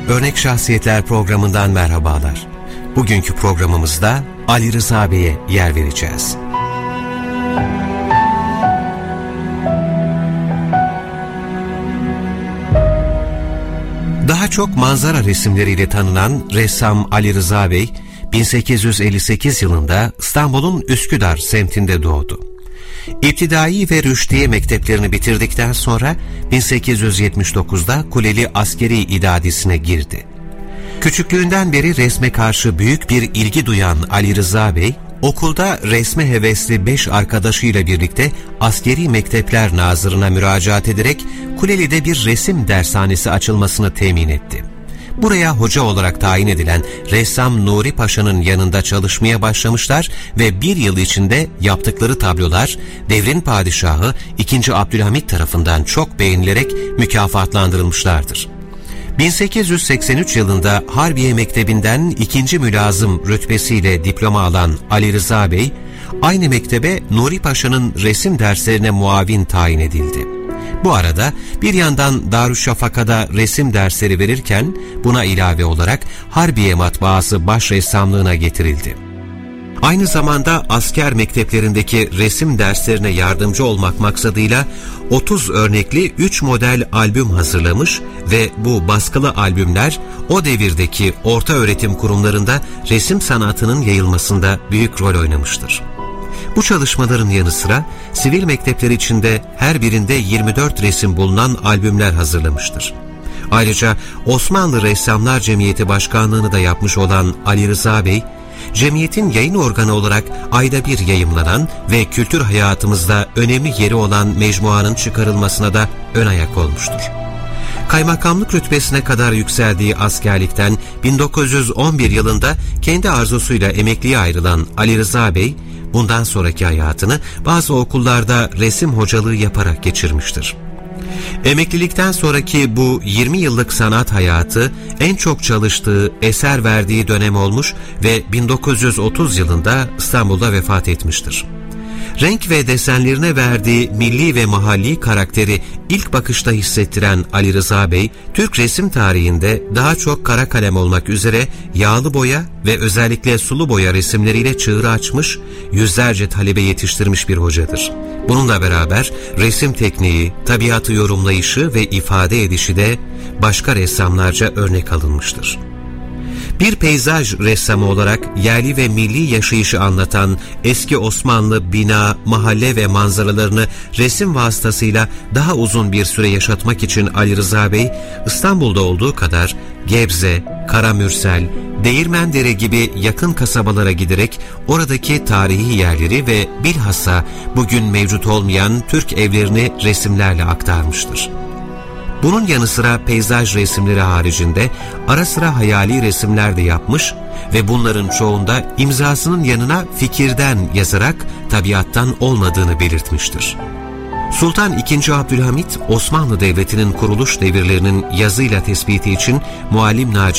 Örnek Şahsiyetler programından merhabalar. Bugünkü programımızda Ali Rıza Bey'e yer vereceğiz. Daha çok manzara resimleriyle tanınan ressam Ali Rıza Bey, 1858 yılında İstanbul'un Üsküdar semtinde doğdu. İptidai ve Rüşdiye mekteplerini bitirdikten sonra 1879'da Kuleli Askeri İdadisi'ne girdi. Küçüklüğünden beri resme karşı büyük bir ilgi duyan Ali Rıza Bey, okulda resme hevesli 5 arkadaşıyla birlikte Askeri Mektepler Nazırı'na müracaat ederek Kuleli'de bir resim dershanesi açılmasını temin etti. Buraya hoca olarak tayin edilen ressam Nuri Paşa'nın yanında çalışmaya başlamışlar ve bir yıl içinde yaptıkları tablolar devrin padişahı 2. Abdülhamit tarafından çok beğenilerek mükafatlandırılmışlardır. 1883 yılında Harbiye Mektebi'nden 2. mülazım rütbesiyle diploma alan Ali Rıza Bey, aynı mektebe Nuri Paşa'nın resim derslerine muavin tayin edildi. Bu arada bir yandan Darüşşafaka'da resim dersleri verirken buna ilave olarak Harbiye Matbaası baş ressamlığına getirildi. Aynı zamanda asker mekteplerindeki resim derslerine yardımcı olmak maksadıyla 30 örnekli 3 model albüm hazırlamış ve bu baskılı albümler o devirdeki ortaöğretim kurumlarında resim sanatının yayılmasında büyük rol oynamıştır. Bu çalışmaların yanı sıra sivil mektepler içinde her birinde 24 resim bulunan albümler hazırlamıştır. Ayrıca Osmanlı Ressamlar Cemiyeti Başkanlığını da yapmış olan Ali Rıza Bey, cemiyetin yayın organı olarak ayda bir yayımlanan ve kültür hayatımızda önemli yeri olan mecmuanın çıkarılmasına da ön ayak olmuştur. Kaymakamlık rütbesine kadar yükseldiği askerlikten 1911 yılında kendi arzusuyla emekliye ayrılan Ali Rıza Bey, bundan sonraki hayatını bazı okullarda resim hocalığı yaparak geçirmiştir. Emeklilikten sonraki bu 20 yıllık sanat hayatı en çok çalıştığı, eser verdiği dönem olmuş ve 1930 yılında İstanbul'da vefat etmiştir. Renk ve desenlerine verdiği milli ve mahalli karakteri ilk bakışta hissettiren Ali Rıza Bey, Türk resim tarihinde daha çok kara kalem olmak üzere yağlı boya ve özellikle sulu boya resimleriyle çığır açmış, yüzlerce talebe yetiştirmiş bir hocadır. Bununla beraber resim tekniği, tabiatı yorumlayışı ve ifade edişi de başka ressamlarca örnek alınmıştır. Bir peyzaj ressamı olarak yerli ve milli yaşayışı anlatan eski Osmanlı bina, mahalle ve manzaralarını resim vasıtasıyla daha uzun bir süre yaşatmak için Ali Rıza Bey, İstanbul'da olduğu kadar Gebze, Karamürsel, Değirmendere gibi yakın kasabalara giderek oradaki tarihi yerleri ve bilhassa bugün mevcut olmayan Türk evlerini resimlerle aktarmıştır. Bunun yanı sıra peyzaj resimleri haricinde ara sıra hayali resimler de yapmış ve bunların çoğunda imzasının yanına fikirden yazarak tabiattan olmadığını belirtmiştir. Sultan II. Abdülhamit, Osmanlı Devleti'nin kuruluş devirlerinin yazıyla tespiti için Muallim Naci